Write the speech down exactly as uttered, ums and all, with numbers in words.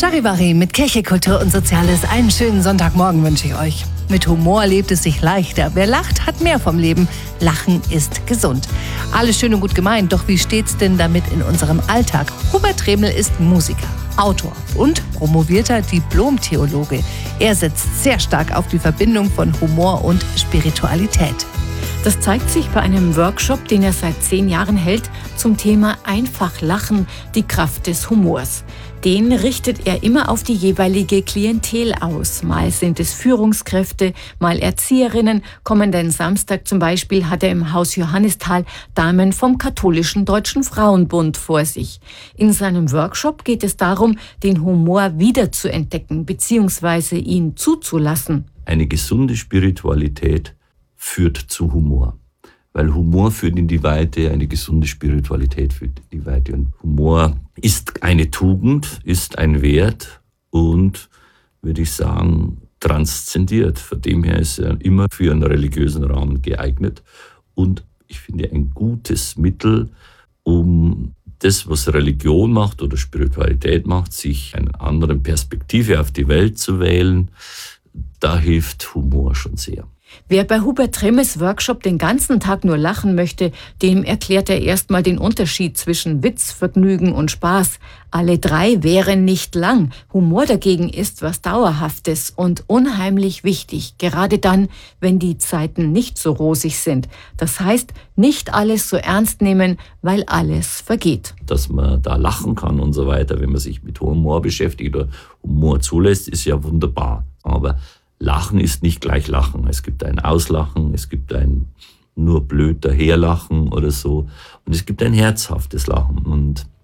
Charivari mit Kirche, Kultur und Soziales. Einen schönen Sonntagmorgen wünsche ich euch. Mit Humor lebt es sich leichter. Wer lacht, hat mehr vom Leben. Lachen ist gesund. Alles schön und gut gemeint, doch wie steht's denn damit in unserem Alltag? Hubert Tremel ist Musiker, Autor und promovierter Diplom-Theologe. Er setzt sehr stark auf die Verbindung von Humor und Spiritualität. Das zeigt sich bei einem Workshop, den er seit zehn Jahren hält, zum Thema Einfach lachen, die Kraft des Humors. Den richtet er immer auf die jeweilige Klientel aus. Mal sind es Führungskräfte, mal Erzieherinnen. Kommenden Samstag zum Beispiel hat er im Haus Johannisthal Damen vom Katholischen Deutschen Frauenbund vor sich. In seinem Workshop geht es darum, den Humor wiederzuentdecken bzw. ihn zuzulassen. Eine gesunde Spiritualität führt zu Humor. Weil Humor führt in die Weite, eine gesunde Spiritualität führt in die Weite. Und Humor ist eine Tugend, ist ein Wert und, würde ich sagen, transzendiert. Von dem her ist er immer für einen religiösen Rahmen geeignet. Und ich finde ein gutes Mittel, um das, was Religion macht oder Spiritualität macht, sich eine andere Perspektive auf die Welt zu wählen, da hilft Humor schon sehr. Wer bei Hubert Tremels Workshop den ganzen Tag nur lachen möchte, dem erklärt er erstmal den Unterschied zwischen Witz, Vergnügen und Spaß. Alle drei wären nicht lang. Humor dagegen ist was Dauerhaftes und unheimlich wichtig, gerade dann, wenn die Zeiten nicht so rosig sind. Das heißt, nicht alles so ernst nehmen, weil alles vergeht. Dass man da lachen kann und so weiter, wenn man sich mit Humor beschäftigt oder Humor zulässt, ist ja wunderbar. Aber Lachen ist nicht gleich Lachen. Es gibt ein Auslachen, es gibt ein nur blöd daherlachen oder so. Und es gibt ein herzhaftes Lachen. Und